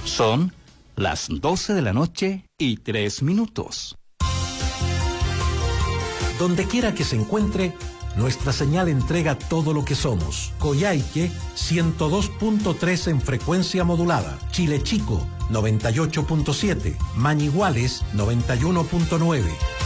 Son las 12 de la noche y 3 minutos. Donde quiera que se encuentre, nuestra señal entrega todo lo que somos. Coyhaique, 102.3 en frecuencia modulada. Chile Chico, 98.7. Mañiguales, 91.9.